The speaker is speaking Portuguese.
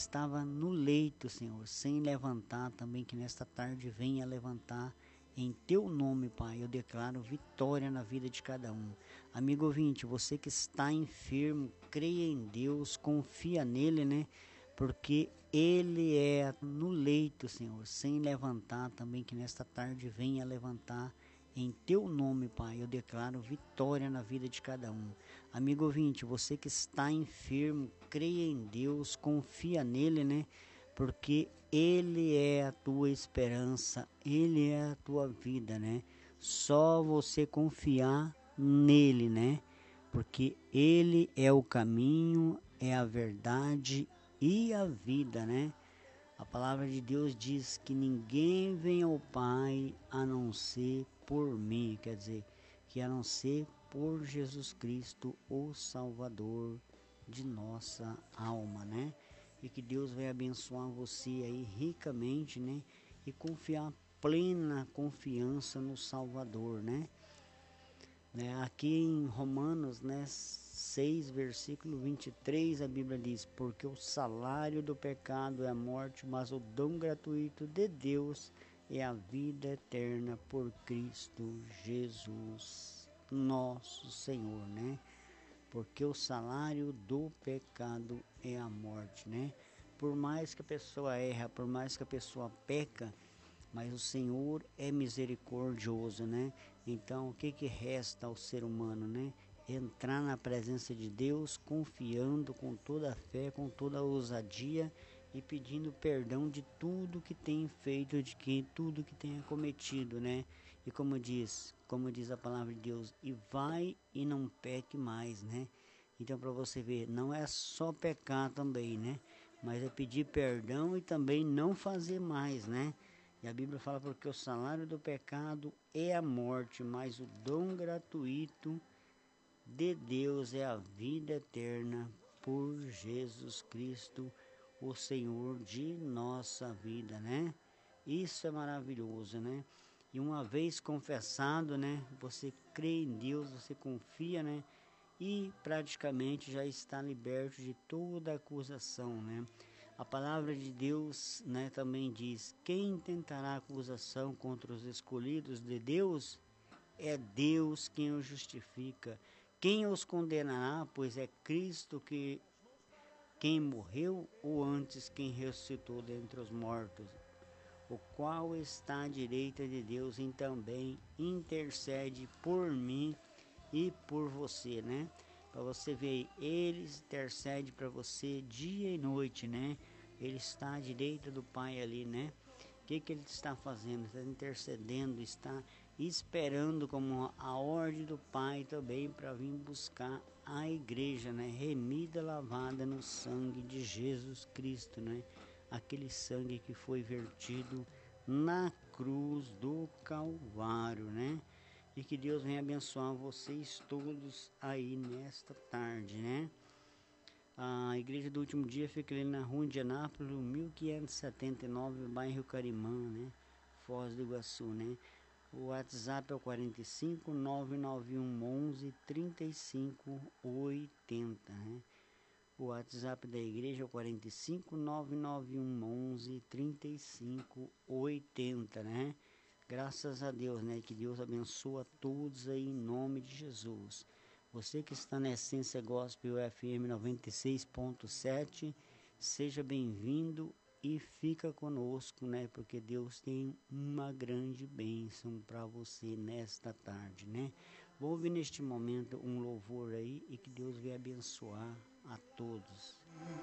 estava no leito, Senhor, sem levantar também, que nesta tarde venha levantar em teu nome, Pai. Eu declaro vitória na vida de cada um. Amigo ouvinte, você que está enfermo, creia em Deus, confia nele, né? Porque ele é no leito, Senhor, sem levantar também, que nesta tarde venha levantar em teu nome, Pai. Eu declaro vitória na vida de cada um. Amigo ouvinte, você que está enfermo, creia em Deus, confia nele, né? Porque ele é a tua esperança, ele é a tua vida, né? Só você confiar nele, né? Porque ele é o caminho, é a verdade e a vida, né? A palavra de Deus diz que ninguém vem ao Pai a não ser por mim, quer dizer, que a não ser por Jesus Cristo, o Salvador de nossa alma, né? E que Deus vai abençoar você aí ricamente, né? E confiar plena confiança no Salvador, né? Aqui em Romanos, 6, versículo 23, a Bíblia diz: porque o salário do pecado é a morte, mas o dom gratuito de Deus é a vida eterna por Cristo Jesus, nosso Senhor, né? Porque o salário do pecado é a morte, né? Por mais que a pessoa erra, por mais que a pessoa peca, mas o Senhor é misericordioso, né? Então, o que resta ao ser humano, né? Entrar na presença de Deus, confiando com toda a fé, com toda a ousadia e pedindo perdão de tudo que tem feito, tudo que tenha cometido, né? E como diz a palavra de Deus, e vai e não peque mais, né? Então, para você ver, não é só pecar também, né? Mas é pedir perdão e também não fazer mais, né? E a Bíblia fala: porque o salário do pecado é a morte, mas o dom gratuito de Deus é a vida eterna por Jesus Cristo, o Senhor de nossa vida, né? Isso é maravilhoso, né? E uma vez confessado, né? Você crê em Deus, você confia, né? E praticamente já está liberto de toda acusação, né? A palavra de Deus, né, também diz: quem tentará acusação contra os escolhidos de Deus? É Deus quem os justifica. Quem os condenará? Pois é Cristo quem morreu, ou antes quem ressuscitou dentre os mortos, o qual está à direita de Deus e também intercede por mim e por você, né? Para você ver, ele intercede para você dia e noite, né? Ele está à direita do Pai ali, né? O que ele está fazendo? Está intercedendo, está esperando como a ordem do Pai também para vir buscar a igreja, né? Remida, lavada no sangue de Jesus Cristo, né? Aquele sangue que foi vertido na cruz do Calvário, né? E que Deus venha abençoar vocês todos aí nesta tarde, né? A igreja do último dia fica ali na rua Indianápolis, 1579, bairro Carimã, né? Foz do Iguaçu, né? O WhatsApp é o 45 991 11 35 80, né? O WhatsApp da igreja é o 45 991 11 35 80, né? Graças a Deus, né? Que Deus abençoe a todos aí em nome de Jesus. Você que está na Essência Gospel FM 96.7, seja bem-vindo e fica conosco, né? Porque Deus tem uma grande bênção para você nesta tarde, né? Vou ouvir neste momento um louvor aí e que Deus venha abençoar a todos.